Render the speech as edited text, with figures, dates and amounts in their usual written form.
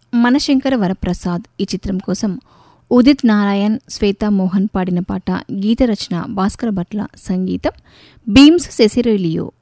మనశంకర వరప్రసాద్. ఈ చిత్రం కోసం ఉదిత్ నారాయణ్, శ్వేతా మోహన్ పాడిన పాట. గీత రచన భాస్కర భట్ల, సంగీతం బీమ్స్ సెసిరేలియో.